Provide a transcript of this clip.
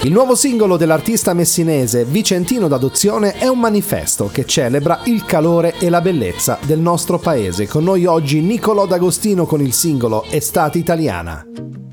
Il nuovo singolo dell'artista messinese Vicentino d'Adozione è un manifesto che celebra il calore e la bellezza del nostro paese. Con noi oggi Nicolò D'Agostino con il singolo Estate Italiana.